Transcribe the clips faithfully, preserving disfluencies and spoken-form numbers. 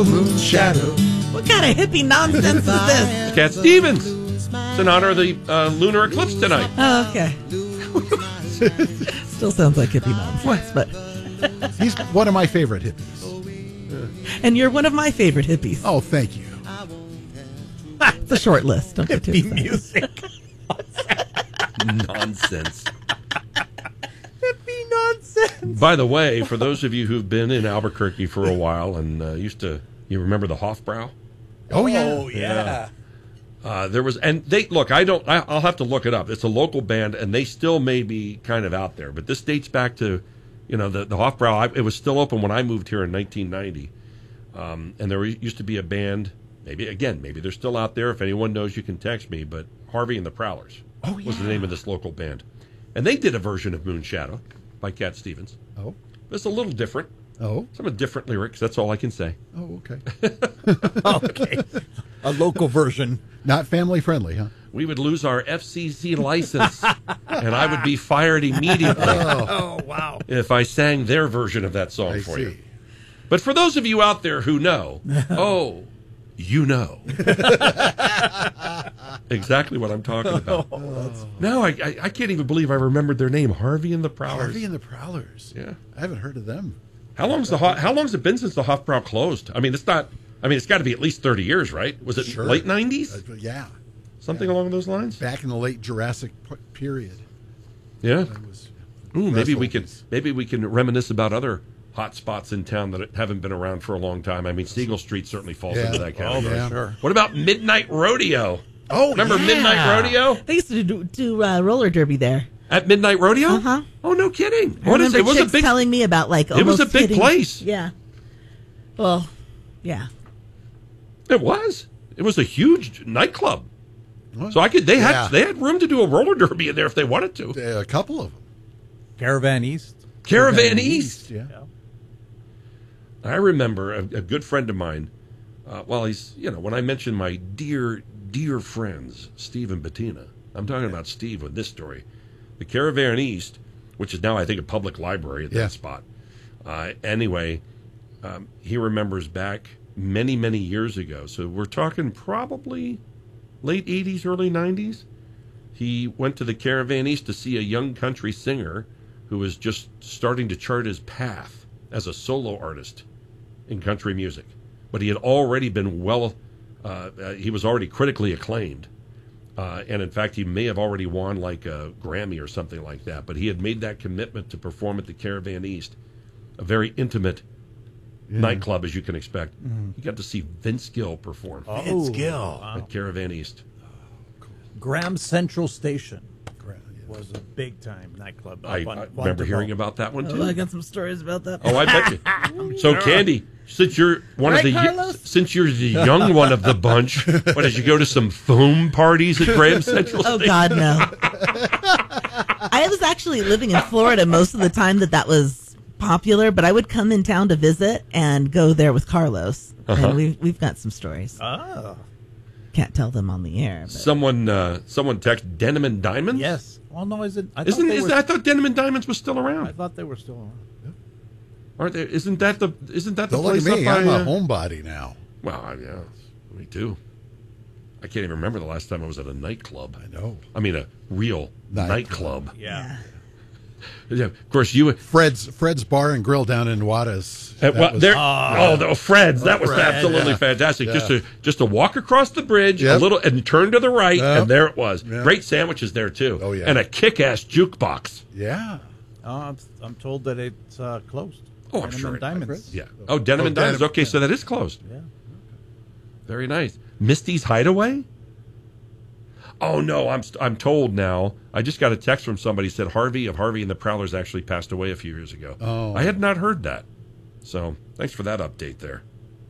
shadow, moon shadow. What kind of hippie nonsense is this? Cat Stevens. It's in honor of the uh, lunar eclipse tonight. Oh, okay. Still sounds like hippie nonsense, but He's one of my favorite hippies. and you're one of my favorite hippies. Oh, thank you. It's a short list. Don't get too Hippie excited. music. Nonsense. Hippie nonsense. By the way, for those of you who've been in Albuquerque for a while and uh, used to, you remember the Hofbrau? Oh, yeah. Oh, yeah. Uh, there was, and they look. I don't. I, I'll have to look it up. It's a local band, and they still may be kind of out there. But this dates back to, you know, the the Hofbrau. I, it was still open when I moved here in nineteen ninety, um, and there used to be a band. Maybe again, maybe they're still out there. If anyone knows, you can text me. But Harvey and the Prowlers Oh, yeah. was the name of this local band, and they did a version of Moon Shadow by Cat Stevens. Oh. It's a little different. Oh. Some of different lyrics. That's all I can say. Oh, okay. Okay. A local version. Not family friendly, huh? We would lose our F C C license, and I would be fired immediately. Oh, wow. If I sang their version of that song I for see. you. But for those of you out there who know, oh, you know exactly what I'm talking about. No, I, I I can't even believe I remembered their name, Harvey and the Prowlers. Harvey and the Prowlers. Yeah. I haven't heard of them. How long's the Ho- how long's it been since the Hofbrau closed? I mean, it's not. I mean, it's got to be at least thirty years, right? Was it Sure. late nineties? Uh, yeah. Something along those lines. Back in the late Jurassic p- period. Yeah. It was Ooh, maybe we Wrestle. could maybe we can reminisce about other hot spots in town that haven't been around for a long time. I mean, Siegel Street certainly falls Yeah. into that category. yeah. Sure. What about Midnight Rodeo? Oh, Remember yeah. Midnight Rodeo? They used to do, do uh, roller derby there. At Midnight Rodeo? Uh-huh. Oh, no kidding. I What is remember it? It was a chicks big telling me about like It was a almost big hitting- place. Yeah. Well, yeah. It was. It was a huge nightclub. So I could they had Yeah. they had room to do a roller derby in there if they wanted to. Uh, a couple of them. Caravan East. Caravan East. Yeah. I remember a, a good friend of mine. Uh, well, he's, you know, when I mentioned my dear, dear friends, Steve and Bettina, I'm talking about Steve with this story. The Caravan East, which is now, I think, a public library at Yeah. that spot. Uh, anyway, um, he remembers back many, many years ago. So we're talking probably late eighties, early nineties. He went to the Caravan East to see a young country singer who was just starting to chart his path as a solo artist in country music. But he had already been well, uh, uh, he was already critically acclaimed. Uh, and in fact, he may have already won like a Grammy or something like that. But he had made that commitment to perform at the Caravan East, a very intimate nightclub, as you can expect. He got to see Vince Gill perform Oh, Gill. at Caravan East. Graham Central Station Gra- yeah. was a big time nightclub. I, up on I remember hearing Quantico. about that one, too. Oh, I got some stories about that. Oh, I bet you. So, Candy, since you're one Right, of the Carlos? since you're the young one of the bunch, what did you go to some foam parties at Graham Central? Oh Station? God, no! I was actually living in Florida most of the time that that was popular, but I would come in town to visit and go there with Carlos, Uh-huh. and we've we've got some stories. Oh, Can't tell them on the air. But. Someone, uh, someone text Denim and Diamonds. yes. Well, no, is it? I Isn't thought they is were, that, I thought Denim and Diamonds was still I around? thought they were still on. Aren't there? Isn't that the? Isn't that the Don't look place at me. up I'm by, a uh, homebody now. Well, I- yeah, me too. I can't even remember the last time I was at a nightclub. I know. I mean, a real Nightclub. nightclub. Yeah. Yeah, of course, you. Fred's Fred's Bar and Grill down in Juarez. Uh, That well, was- there, oh, the Fred's. That was Fred, absolutely yeah. fantastic. Just Yeah. to just to walk across the bridge Yep. a little and turn to the right, Yep. and there it was. Yep. Great sandwiches there too. Oh, yeah. And a kick-ass jukebox. yeah. Oh, I'm, I'm told that it's uh, closed. Oh, I'm Denim sure and it- Diamonds. Yeah. Oh, Denim Oh, and Diamonds. Denim- Okay, so that is closed. Yeah. Very nice. Misty's Hideaway. Oh no, I'm I'm told now. I just got a text from somebody said Harvey of Harvey and the Prowlers actually passed away a few years ago. Oh. I had not heard that. So thanks for that update there.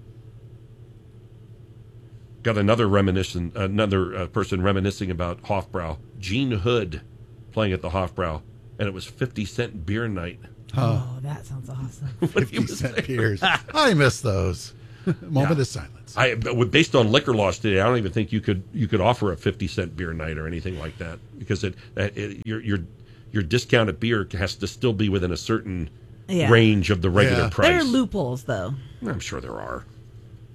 Got another reminiscent, another uh, person reminiscing about Hofbrau. Gene Hood playing at the Hofbrau, and it was fifty cent beer night. Oh, that sounds awesome. When he fifty was cent there. beers. I miss those. Moment Yeah. of silence. I, but based on liquor laws today, I don't even think you could you could offer a fifty cent beer night or anything like that because it, it your your your discounted beer has to still be within a certain Yeah. range of the regular Yeah. price. There are loopholes, though. I'm sure there are.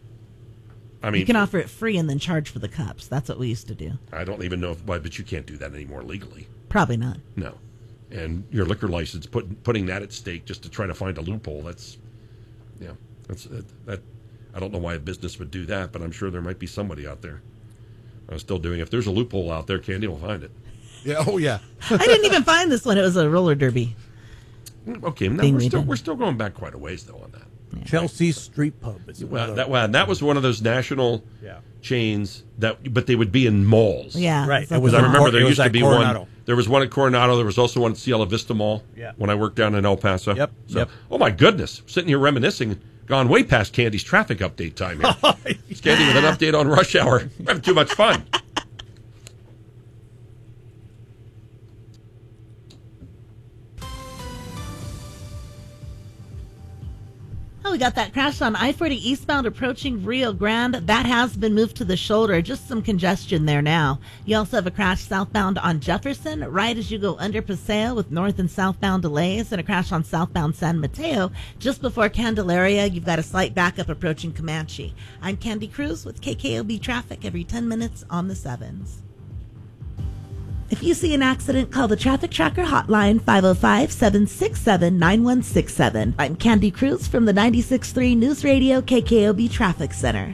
I mean, You can offer it free and then charge for the cups. That's what we used to do. I don't even know if, why, but you can't do that anymore legally. Probably not. No. And your liquor license, put, putting that at stake just to try to find a loophole, that's, yeah, that's, that, that, I don't know why a business would do that, but I'm sure there might be somebody out there uh, still doing it. If there's a loophole out there, Candy will find it. Yeah. Oh, yeah. I didn't even find this one. It was a roller derby. Okay, now Thing we're we still, did. we're still going back quite a ways, though, on that. Chelsea Street Pub. Is Well, another- that, well, that was one of those national Yeah. chains that, but they would be in malls. Yeah. Right. it's It was like I a- remember Cor- there it was used to at be Coronado. one. There was one at Coronado. There was also one at Cielo Vista Mall. Yeah. When I worked down in El Paso. Yep, So, yep. Oh my goodness! Sitting here reminiscing. Gone way past Candy's traffic update time here. It's Candy with an update on rush hour. We're having too much fun. Oh, we got that crash on I forty eastbound approaching Rio Grande. That has been moved to the shoulder. Just some congestion there now. You also have a crash southbound on Jefferson, right as you go under Paseo with north and southbound delays, and a crash on southbound San Mateo. Just before Candelaria, you've got a slight backup approaching Comanche. I'm Candy Cruz with K K O B Traffic every ten minutes on the sevens. If you see an accident, call the Traffic Tracker hotline, five oh five, seven six seven, nine one six seven. I'm Candy Cruz from the ninety-six point three News Radio K K O B Traffic Center.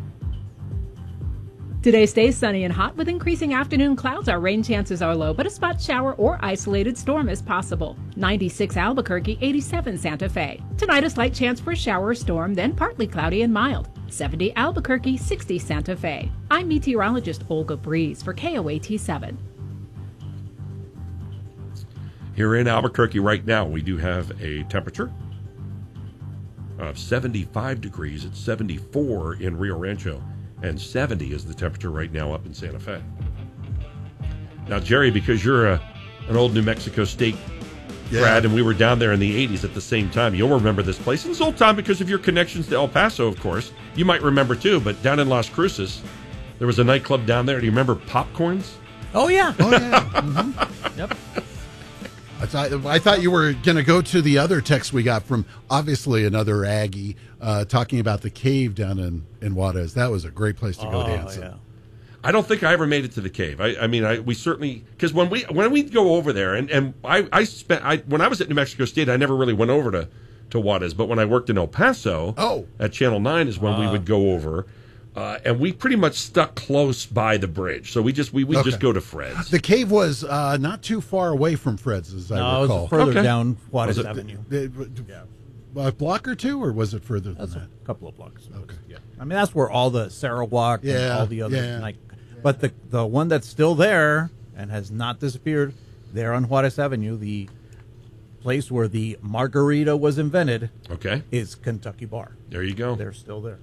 Today stays sunny and hot with increasing afternoon clouds. Our rain chances are low, but a spot shower or isolated storm is possible. ninety-six Albuquerque, eighty-seven Santa Fe. Tonight a slight chance for a shower or storm, then partly cloudy and mild. seventy Albuquerque, sixty Santa Fe. I'm meteorologist Olga Breeze for K O A T seven. Here in Albuquerque right now, we do have a temperature of seventy-five degrees. It's seventy-four in Rio Rancho, and seventy is the temperature right now up in Santa Fe. Now, Jerry, because you're a, an old New Mexico State Yeah. grad, and we were down there in the eighties at the same time, you'll remember this place. And it's old time because of your connections to El Paso, of course. You might remember, too, but down in Las Cruces, there was a nightclub down there. Do you remember Popcorns? Oh, yeah. Oh, yeah. Mm-hmm. Yep. I thought, I thought you were going to go to the other text we got from obviously another Aggie uh, talking about the cave down in, in Juarez. That was a great place to go Oh, dancing. yeah. I don't think I ever made it to the cave. I, I mean, I we certainly because when we when we go over there, and, and I, I spent I when I was at New Mexico State, I never really went over to to Juarez, but when I worked in El Paso, Oh. at Channel Nine is when we would go over, uh, and we pretty much stuck close by the bridge, so we just we we Okay. just go to Fred's. The cave was uh, not too far away from Fred's, as I No, it recall. was further Okay. down Juarez Was it- Avenue. It- A block or two, or was it further than That's that? a couple of blocks. Okay. Yeah. I mean, that's where all the Sarawak and Yeah, all the other yeah. like. But the the one that's still there and has not disappeared there on Juarez Avenue, the place where the margarita was invented, Okay, is Kentucky Bar. there you go. They're still there.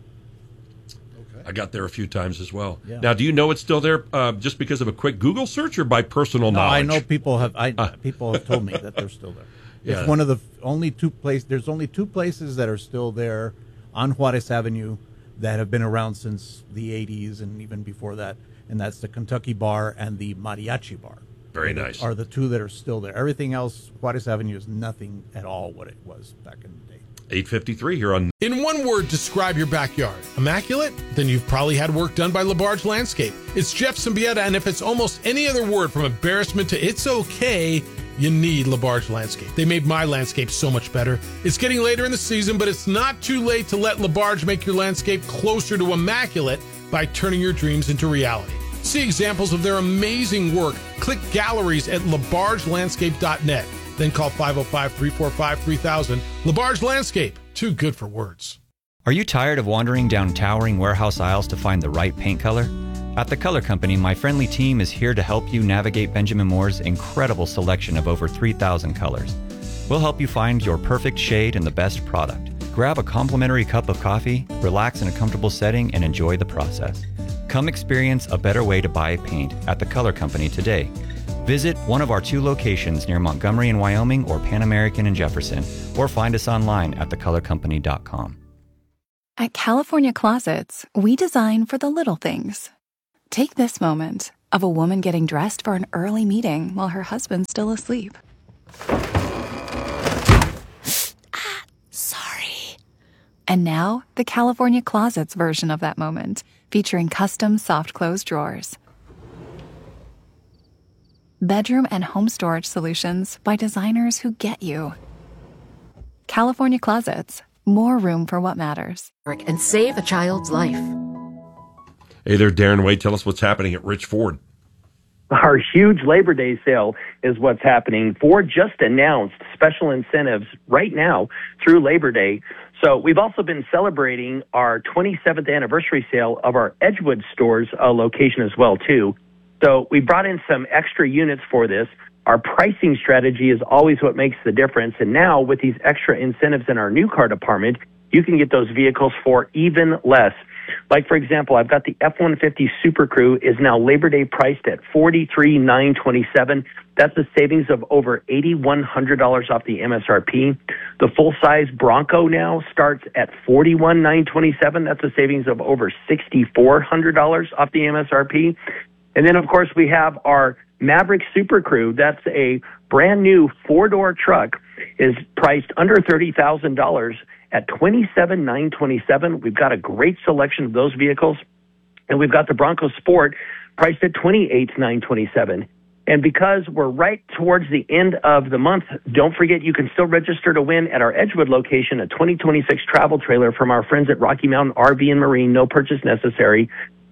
I got there a few times as well. Yeah. Now, do you know it's still there uh, just because of a quick Google search or by personal No, I knowledge? know people have I people have told me that they're still there. Yeah. It's one of the only two places. There's only two places that are still there on Juarez Avenue that have been around since the eighties and even before that, and that's the Kentucky Bar and the Mariachi Bar. Very nice. Are the two that are still there. Everything else, Juarez Avenue is nothing at all what it was back in the day. eight fifty-three here on. In one word, describe your backyard. Immaculate? Then you've probably had work done by LaBarge Landscape. It's Jeff Symbieta, and if it's almost any other word from embarrassment to it's okay, you need LaBarge Landscape. They made my landscape so much better. It's getting later in the season, but it's not too late to let LaBarge make your landscape closer to immaculate by turning your dreams into reality. See examples of their amazing work. Click galleries at labarge landscape dot net. Then call five oh five, three four five, three thousand. LaBarge Landscape. Too good for words. Are you tired of wandering down towering warehouse aisles to find the right paint color? At The Color Company, my friendly team is here to help you navigate Benjamin Moore's incredible selection of over three thousand colors. We'll help you find your perfect shade and the best product. Grab a complimentary cup of coffee, relax in a comfortable setting, and enjoy the process. Come experience a better way to buy paint at The Color Company today. Visit one of our two locations near Montgomery in Wyoming or Pan American in Jefferson, or find us online at the color company dot com. At California Closets, we design for the little things. Take this moment of a woman getting dressed for an early meeting while her husband's still asleep. Sorry. And now, the California Closets version of that moment, featuring custom soft close drawers. Bedroom and home storage solutions by designers who get you. California Closets, more room for what matters. And save a child's life. Hey there, Darren Wade. Tell us what's happening at Rich Ford. Our huge Labor Day sale is what's happening. Ford just announced special incentives right now through Labor Day. So we've also been celebrating our twenty-seventh anniversary sale of our Edgewood stores uh, location as well, too. So we brought in some extra units for this. Our pricing strategy is always what makes the difference. And now with these extra incentives in our new car department, you can get those vehicles for even less. Like, for example, I've got the F one fifty Super Crew is now Labor Day priced at forty-three thousand nine hundred twenty-seven dollars. That's a savings of over eight thousand one hundred dollars off the M S R P. The full-size Bronco now starts at forty-one thousand nine hundred twenty-seven dollars. That's a savings of over six thousand four hundred dollars off the M S R P. And then, of course, we have our Maverick Super Crew. That's a brand-new four-door truck, is priced under thirty thousand dollars. At twenty-seven thousand nine hundred twenty-seven dollars, we've got a great selection of those vehicles. And we've got the Bronco Sport priced at twenty-eight thousand nine hundred twenty-seven dollars. And because we're right towards the end of the month, don't forget you can still register to win at our Edgewood location, a twenty twenty-six travel trailer from our friends at Rocky Mountain R V and Marine, no purchase necessary.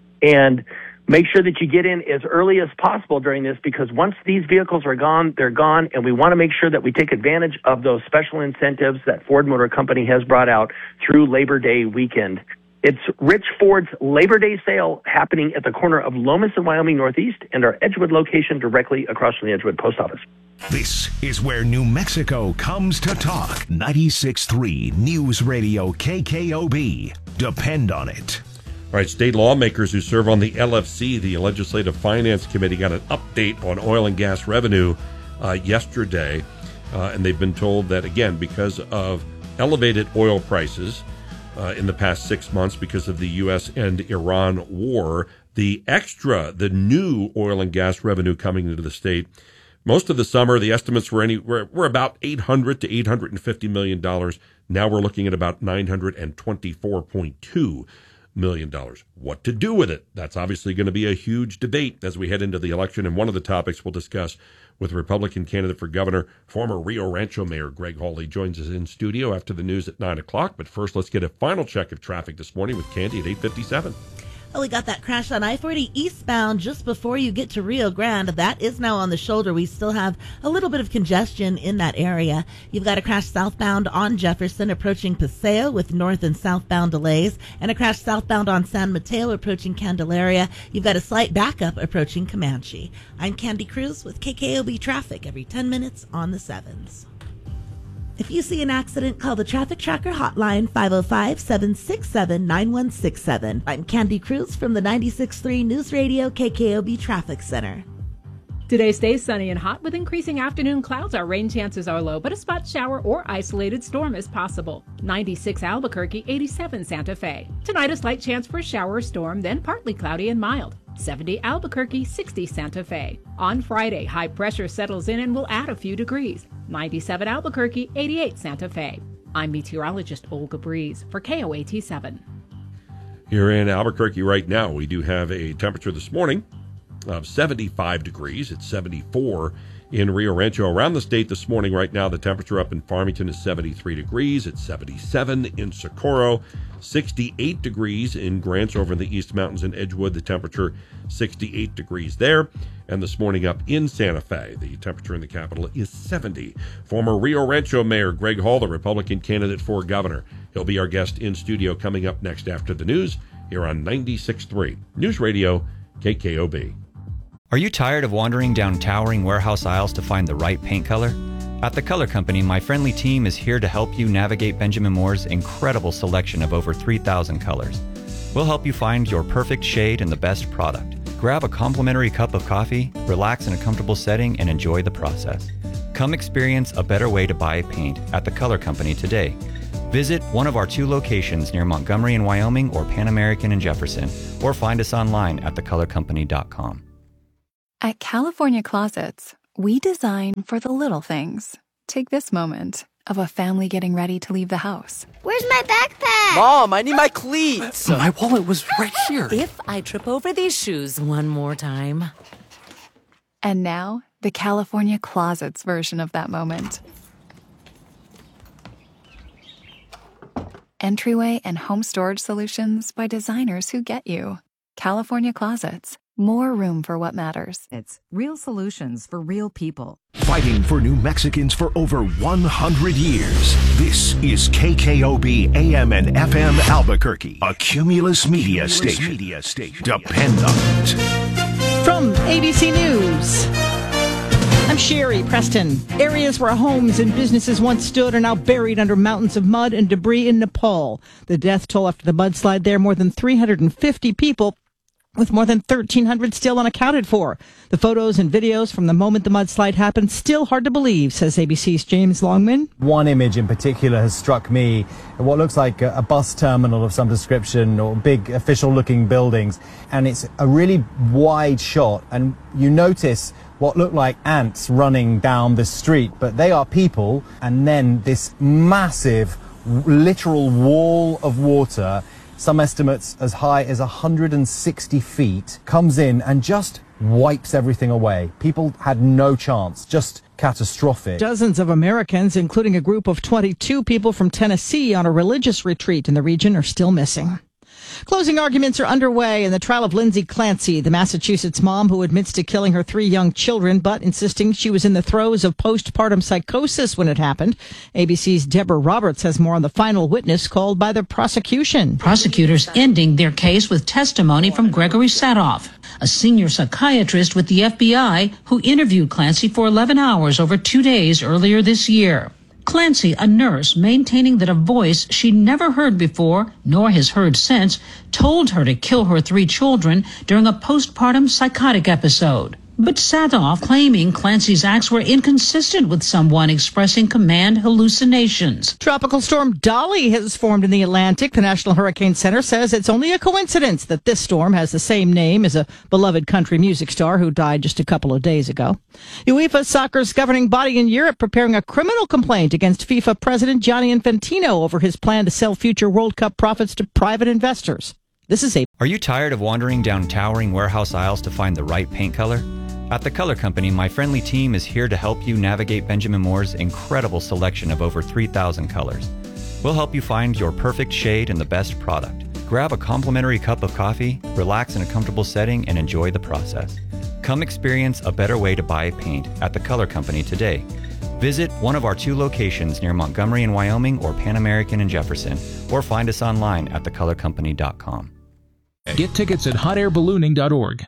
And make sure that you get in as early as possible during this, because once these vehicles are gone, they're gone, and we want to make sure that we take advantage of those special incentives that Ford Motor Company has brought out through Labor Day weekend. It's Rich Ford's Labor Day sale happening at the corner of Lomas and Wyoming Northeast and our Edgewood location directly across from the Edgewood Post Office. This is where New Mexico comes to talk. ninety-six point three News Radio K K O B. Depend on it. All right, state lawmakers who serve on the L F C, the Legislative Finance Committee, got an update on oil and gas revenue uh, yesterday, uh, and they've been told that, again, because of elevated oil prices uh, in the past six months because of the U S and Iran war, the extra, the new oil and gas revenue coming into the state, most of the summer, the estimates were, any, were, were about eight hundred to eight hundred fifty million dollars. Now we're looking at about nine hundred twenty-four point two million dollars. What to do with it? That's obviously going to be a huge debate as we head into the election. And one of the topics we'll discuss with Republican candidate for governor, former Rio Rancho Mayor Greg Hawley, joins us in studio after the news at nine o'clock. But first, let's get a final check of traffic this morning with Candy at eight fifty-seven. Oh, we got that crash on I forty eastbound just before you get to Rio Grande. That is now on the shoulder. We still have a little bit of congestion in that area. You've got a crash southbound on Jefferson approaching Paseo with north and southbound delays, and a crash southbound on San Mateo approaching Candelaria. You've got a slight backup approaching Comanche. I'm Candy Cruz with K K O B Traffic every ten minutes on the sevens. If you see an accident, call the Traffic Tracker hotline, five oh five, seven six seven, nine one six seven. I'm Candy Cruz from the ninety-six point three News Radio K K O B Traffic Center. Today stays sunny and hot with increasing afternoon clouds. Our rain chances are low, but a spot shower or isolated storm is possible. ninety-six Albuquerque, eighty-seven Santa Fe. Tonight a slight chance for a shower or storm, then partly cloudy and mild. seventy Albuquerque, sixty Santa Fe. On Friday, high pressure settles in and will add a few degrees. ninety-seven Albuquerque, eighty-eight Santa Fe. I'm meteorologist Olga Breeze for K O A T seven. Here in Albuquerque right now, we do have a temperature this morning of seventy-five degrees. It's seventy-four in Rio Rancho. Around the state this morning right now, the temperature up in Farmington is seventy-three degrees. It's seventy-seven in Socorro, sixty-eight degrees in Grants over in the East Mountains and Edgewood. The temperature sixty-eight degrees there. And this morning up in Santa Fe, the temperature in the capital is seventy. Former Rio Rancho Mayor Greg Hall, the Republican candidate for governor. He'll be our guest in studio coming up next after the news here on ninety-six point three News Radio K K O B. Are you tired of wandering down towering warehouse aisles to find the right paint color? At The Color Company, my friendly team is here to help you navigate Benjamin Moore's incredible selection of over three thousand colors. We'll help you find your perfect shade and the best product. Grab a complimentary cup of coffee, relax in a comfortable setting, and enjoy the process. Come experience a better way to buy paint at The Color Company today. Visit one of our two locations near Montgomery in Wyoming or Pan American in Jefferson, or find us online at the color company dot com. At California Closets, we design for the little things. Take this moment of a family getting ready to leave the house. Where's my backpack? Mom, I need my cleats. My wallet was right here. If I trip over these shoes one more time. And now, the California Closets version of that moment. Entryway and home storage solutions by designers who get you. California Closets. More room for what matters. It's real solutions for real people. Fighting for New Mexicans for over one hundred years. This is K K O B A M and F M Albuquerque, a Cumulus Media Cumulus Station. Media Station. Depend on it. From A B C News, I'm Sherry Preston. Areas where homes and businesses once stood are now buried under mountains of mud and debris in Nepal. The death toll after the mudslide there, more than three hundred fifty people, with more than thirteen hundred still unaccounted for. The photos and videos from the moment the mudslide happened still hard to believe, says A B C's James Longman. One image in particular has struck me, what looks like a bus terminal of some description or big official-looking buildings, and it's a really wide shot, and you notice what look like ants running down the street, but they are people, and then this massive, literal wall of water, some estimates as high as one hundred sixty feet, comes in and just wipes everything away. People had no chance, just catastrophic. Dozens of Americans, including a group of twenty-two people from Tennessee on a religious retreat in the region, are still missing. Closing arguments are underway in the trial of Lindsay Clancy, the Massachusetts mom who admits to killing her three young children, but insisting she was in the throes of postpartum psychosis when it happened. A B C's Deborah Roberts has more on the final witness called by the prosecution. Prosecutors ending their case with testimony from Gregory Sadoff, a senior psychiatrist with the F B I who interviewed Clancy for eleven hours over two days earlier this year. Clancy, a nurse, maintaining that a voice she never heard before, nor has heard since, told her to kill her three children during a postpartum psychotic episode. But Sadoff claiming Clancy's acts were inconsistent with someone expressing command hallucinations. Tropical storm Dolly has formed in the Atlantic. The National Hurricane Center says it's only a coincidence that this storm has the same name as a beloved country music star who died just a couple of days ago. UEFA Soccer's governing body in Europe preparing a criminal complaint against FIFA President Gianni Infantino over his plan to sell future World Cup profits to private investors. This is a... Are you tired of wandering down towering warehouse aisles to find the right paint color? At the Color Company, my friendly team is here to help you navigate Benjamin Moore's incredible selection of over three thousand colors. We'll help you find your perfect shade and the best product. Grab a complimentary cup of coffee, relax in a comfortable setting, and enjoy the process. Come experience a better way to buy paint at the Color Company today. Visit one of our two locations near Montgomery in Wyoming or Pan American in Jefferson, or find us online at the color company dot com. Get tickets at hot air ballooning dot org.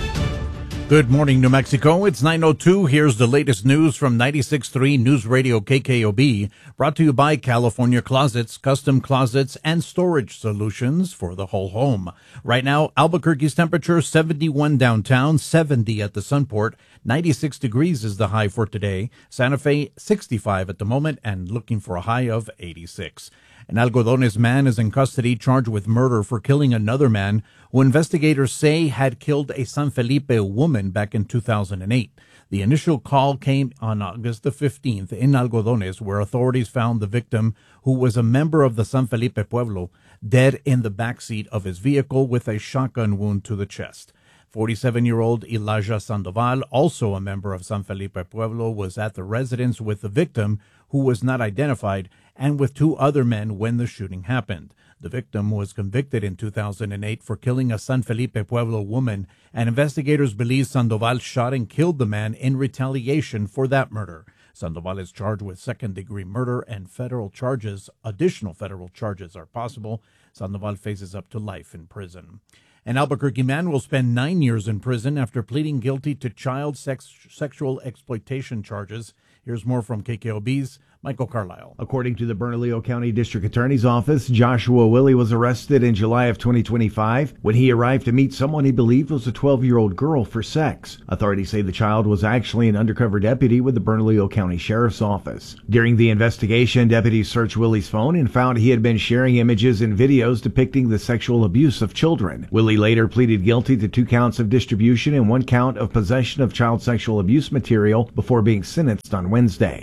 Good morning, New Mexico. It's nine oh two. Here's the latest news from ninety-six point three News Radio K K O B, brought to you by California Closets, custom closets and storage solutions for the whole home. Right now, Albuquerque's temperature seventy-one downtown, seventy at the Sunport, ninety-six degrees is the high for today. Santa Fe sixty-five at the moment and looking for a high of eighty-six. An Algodones man is in custody charged with murder for killing another man who investigators say had killed a San Felipe woman back in two thousand eight. The initial call came on August the fifteenth in Algodones, where authorities found the victim, who was a member of the San Felipe Pueblo, dead in the backseat of his vehicle with a shotgun wound to the chest. forty-seven-year-old Elijah Sandoval, also a member of San Felipe Pueblo, was at the residence with the victim, who was not identified, and with two other men when the shooting happened. The victim was convicted in two thousand eight for killing a San Felipe Pueblo woman, and investigators believe Sandoval shot and killed the man in retaliation for that murder. Sandoval is charged with second-degree murder, and federal charges, additional federal charges are possible. Sandoval faces up to life in prison. An Albuquerque man will spend nine years in prison after pleading guilty to child sex, sexual exploitation charges. Here's more from K K O B's Michael Carlisle. According to the Bernalillo County District Attorney's Office, Joshua Willie was arrested in July of twenty twenty-five when he arrived to meet someone he believed was a twelve-year-old girl for sex. Authorities say the child was actually an undercover deputy with the Bernalillo County Sheriff's Office. During the investigation, deputies searched Willie's phone and found he had been sharing images and videos depicting the sexual abuse of children. Willie later pleaded guilty to two counts of distribution and one count of possession of child sexual abuse material before being sentenced on Wednesday.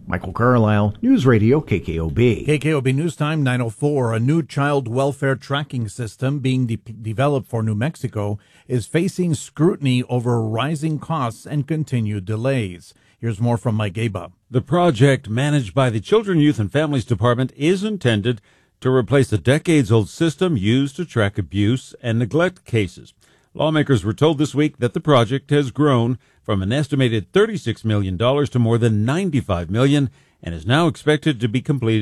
Michael Carlisle, News Radio K K O B. K K O B News Time nine oh four. A new child welfare tracking system being de- developed for New Mexico is facing scrutiny over rising costs and continued delays. Here's more from Mike Gaba. The project, managed by the Children, Youth, and Families Department, is intended to replace a decades-old system used to track abuse and neglect cases. Lawmakers were told this week that the project has grown from an estimated thirty-six million dollars to more than ninety-five million dollars and is now expected to be completed